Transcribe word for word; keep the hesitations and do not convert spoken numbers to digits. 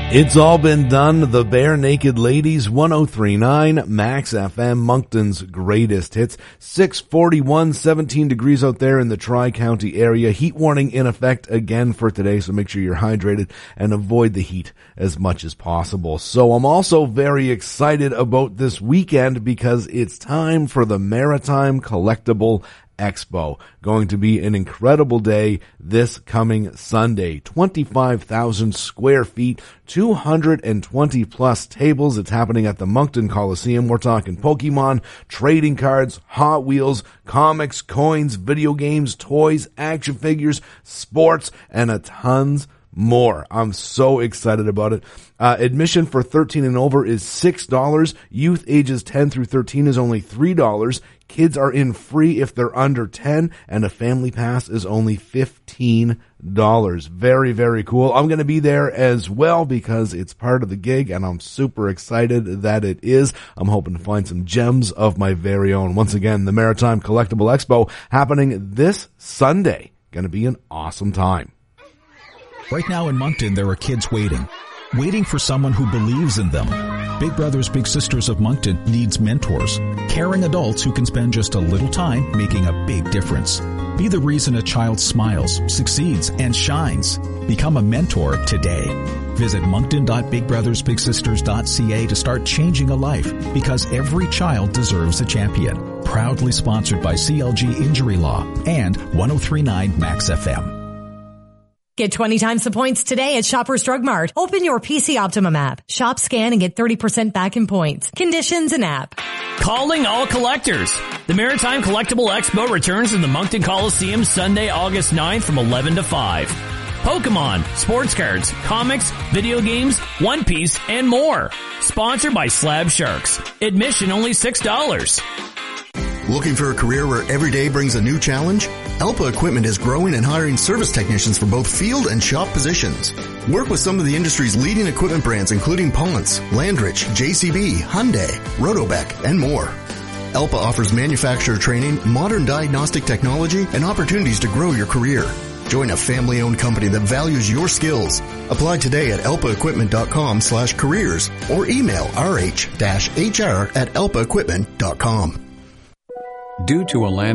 It's all been done. The Bare Naked Ladies, one oh three point nine Max F M, Moncton's greatest hits. six forty-one, seventeen degrees out there in the Tri-County area. Heat warning in effect again for today, so make sure you're hydrated and avoid the heat as much as possible. So I'm also very excited about this weekend because it's time for the Maritime Collectible Expo. Going to be an incredible day this coming Sunday. twenty-five thousand square feet, two hundred twenty plus tables. It's happening at the Moncton Coliseum. We're talking Pokemon, trading cards, Hot Wheels, comics, coins, video games, toys, action figures, sports, and a tons more. I'm so excited about it. Uh, admission for thirteen and over is six dollars. Youth ages ten through thirteen is only three dollars. Kids are in free if they're under ten, and a family pass is only fifteen dollars. Very, very cool. I'm going to be there as well because it's part of the gig, and I'm super excited that it is. I'm hoping to find some gems of my very own. Once again, the Maritime Collectible Expo happening this Sunday. Going to be an awesome time. Right now in Moncton, there are kids waiting. Waiting for someone who believes in them. Big Brothers Big Sisters of Moncton needs mentors. Caring adults who can spend just a little time making a big difference. Be the reason a child smiles, succeeds, and shines. Become a mentor today. Visit moncton dot big brothers big sisters dot c a to start changing a life, because every child deserves a champion. Proudly sponsored by C L G Injury Law and one oh three point nine Max F M. Get twenty times the points today at Shoppers Drug Mart. Open your P C Optimum app. Shop, scan, and get thirty percent back in points. Conditions and app. Calling all collectors. The Maritime Collectible Expo returns in the Moncton Coliseum Sunday, August ninth from eleven to five. Pokemon, sports cards, comics, video games, One Piece, and more. Sponsored by Slab Sharks. Admission only six dollars. Looking for a career where every day brings a new challenge? Elpa Equipment is growing and hiring service technicians for both field and shop positions. Work with some of the industry's leading equipment brands including Ponce, Landrich, J C B, Hyundai, Rotobec, and more. Elpa offers manufacturer training, modern diagnostic technology, and opportunities to grow your career. Join a family-owned company that values your skills. Apply today at elpa equipment dot com slash careers or email r h dash h r at elpa equipment dot com. Due to a land